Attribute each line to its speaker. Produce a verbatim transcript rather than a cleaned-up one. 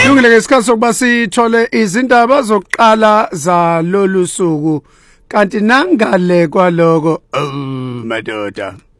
Speaker 1: Kulungile ngesikhathi sokuba sithole izindaba zokuqala zalolu suku kanti nangale kwaloko oh madoda